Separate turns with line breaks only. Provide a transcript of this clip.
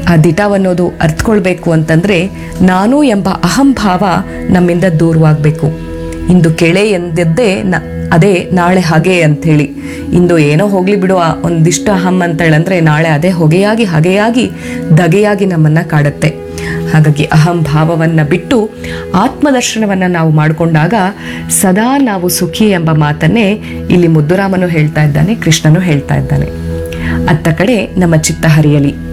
ಆ ದಿಟವನ್ನೋದು ಅರ್ಥಕೊಳ್ಬೇಕು ಅಂತಂದ್ರೆ ನಾನು ಎಂಬ ಅಹಂಭಾವ ನಮ್ಮಿಂದ ದೂರವಾಗಬೇಕು. ಇಂದು ಕೆಳೆ ಎಂದಿದ್ದೇ ಅದೇ ನಾಳೆ ಹಾಗೆ ಅಂಥೇಳಿ, ಇಂದು ಏನೋ ಹೋಗ್ಲಿ ಬಿಡುವ ಒಂದಿಷ್ಟು ಅಹಂ ಅಂತೇಳಂದ್ರೆ ನಾಳೆ ಅದೇ ಹೊಗೆಯಾಗಿ ದಗೆಯಾಗಿ ನಮ್ಮನ್ನ ಕಾಡುತ್ತೆ. ಹಾಗಾಗಿ ಅಹಂಭಾವವನ್ನು ಬಿಟ್ಟು ಆತ್ಮದರ್ಶನವನ್ನು ನಾವು ಮಾಡಿಕೊಂಡಾಗ ಸದಾ ನಾವು ಸುಖಿ ಎಂಬ ಮಾತನ್ನೇ ಇಲ್ಲಿ ಮುದ್ದುರಾಮನು ಹೇಳ್ತಾ ಇದ್ದಾನೆ, ಕೃಷ್ಣನು ಹೇಳ್ತಾ ಇದ್ದಾನೆ. ಅತ್ತ ಕಡೆ ನಮ್ಮ ಚಿತ್ತ ಹರಿಯಲಿ.